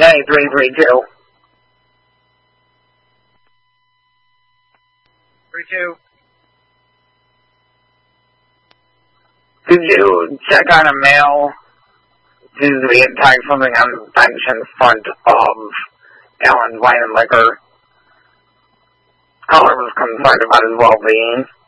Nay, 332. 32. Did you check on a mail? Did we tag something on the bench in front of Allen's Wine and Liquor? Caller was concerned about his well-being.